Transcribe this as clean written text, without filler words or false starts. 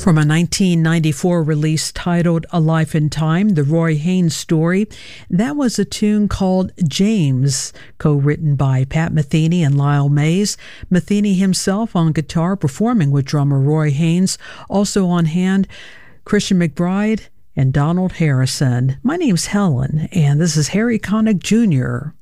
From a 1994 release titled A Life in Time, the Roy Haynes story, that was a tune called James, co-written by Pat Metheny and Lyle Mays. Metheny himself on guitar, performing with drummer Roy Haynes. Also on hand, Christian McBride and Donald Harrison. My name's Helen, and this is Harry Connick Jr.